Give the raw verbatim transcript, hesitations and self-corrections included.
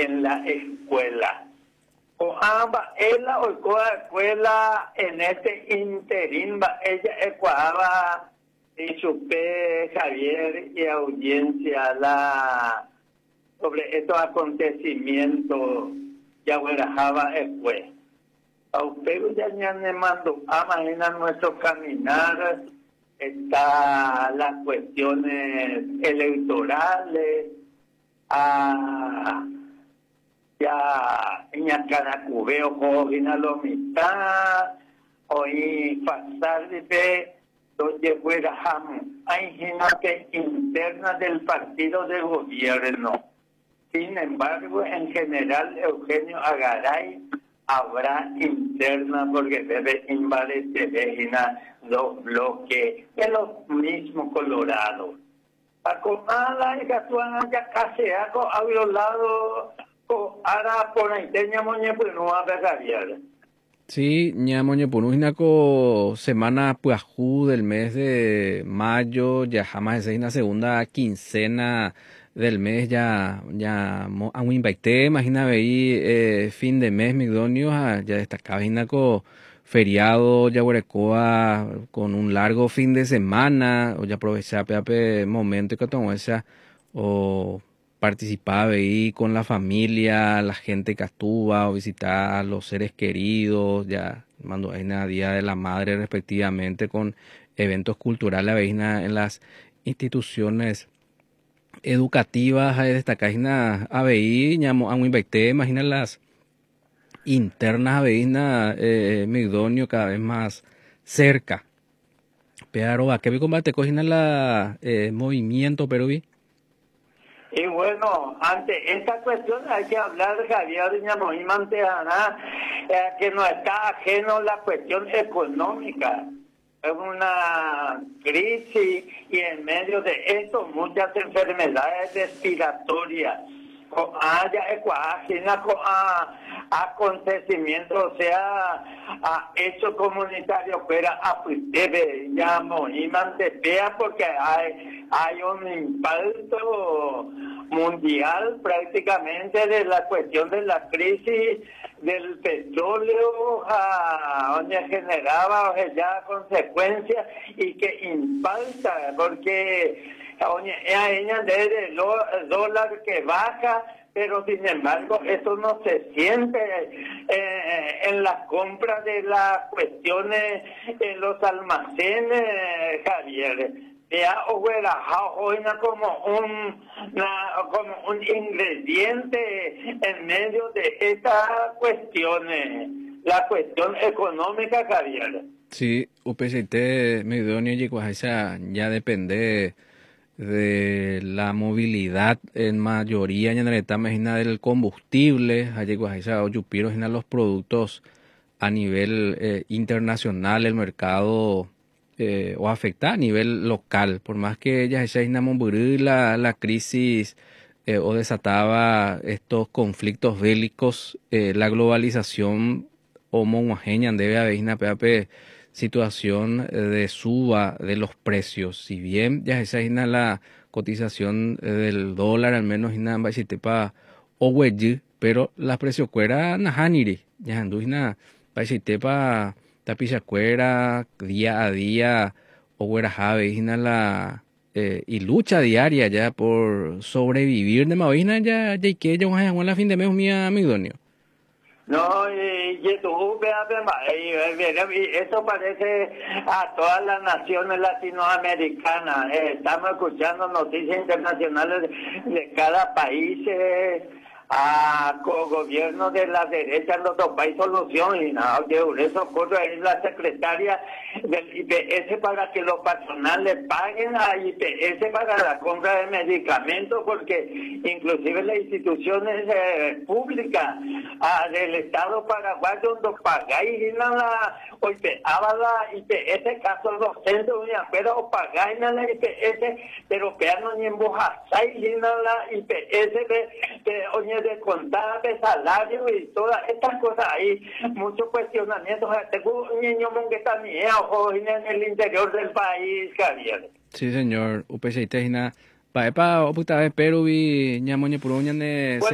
en la escuela. O ambas, ella o la escuela en este interín, ella ecuaba y supe Javier y audiencia la sobre estos acontecimientos ya huelajaba después. A usted ya me mandó, imagina nuestro caminar, está las cuestiones electorales, a ya en Acaracubeo, Jovina Lomita, hoy pasar de donde fuera hay gente interna del partido de gobierno. Sin embargo, en general, Eugenio Agaray habrá interna porque debe invadir los bloques de los mismos colorados. Acomada y Catuana ya casi hago a violado ahora por ahí tenía moñepunua Javier. Sí, ña moñepunujinaco semana puajú del mes de mayo, ya jamás es una segunda quincena del mes, ya ya aún invaité, imagina veí eh, fin de mes migdonio, ya destacaba hinaco feriado, ya huerecoa con un largo fin de semana, o ya aprovechar peape momento que tomó esa o participaba ahí con la familia, la gente que estuvo, o visitar a los seres queridos, ya mandó ahí a Día de la Madre respectivamente con eventos culturales ahí en las instituciones educativas, hay destacar a A B I, ñamo a un invité, imagina las internas A B I, eh, Migdonio cada vez más cerca. Pero a qué vi combate cogina la eh, movimiento, pero vi. Y bueno, ante esta cuestión hay que hablar, Javier Ñamoimantejana, eh, que no está ajeno a la cuestión económica. Es una crisis y en medio de esto muchas enfermedades respiratorias. Haya ecuágena a acontecimientos, o sea, a hecho comunitario, fuera a debe llamo y mantepea porque hay, hay un impacto mundial prácticamente de la cuestión de la crisis del petróleo, a, donde generaba o sea, ya consecuencias y que impacta porque hay de dólar que baja, pero sin embargo eso no se siente eh, en las compras de las cuestiones en los almacenes, Javier. Ya hoy como un una, como un ingrediente en medio de estas cuestiones, la cuestión económica, Javier. Sí, U P C T Migdonio y ya depende de la movilidad en mayoría en la imagina del combustible, allí o yupiro en los productos a nivel eh, internacional, el mercado eh, o afecta a nivel local, por más que ella se la, la crisis eh, o desataba estos conflictos bélicos, eh, la globalización homogénea debe haber una situación de suba de los precios. Si bien ya esa es la cotización del dólar, al menos en para Oweji, pero la precio cuera nahaniri, ya anduina para tapizacuera día a día Owera jave la eh, y lucha diaria ya por sobrevivir de Mavina ya ya que ya vamos a la fin de mes mi amigdonio. No, y, y tú, eso parece a todas las naciones latinoamericanas. Eh, estamos escuchando noticias internacionales de, de cada país, eh, a gobierno de la derecha en los dos países solución y nada, no, eso ocurre es la secretaria del I P S para que los patronales paguen a I P S para la compra de medicamentos, porque inclusive las instituciones eh, públicas ah, del Estado paraguayo no pagáis la o I P I P S caso docente pero pagáis la I P S pero que no ni en bojasáis la I P S de, de oye de contar de salario y todas estas cosas ahí, muchos cuestionamientos. Tengo un niño que está en el interior del país, Javier. Sí, señor. U P C T, Paepa, oputa, pero vi ñamoño puruña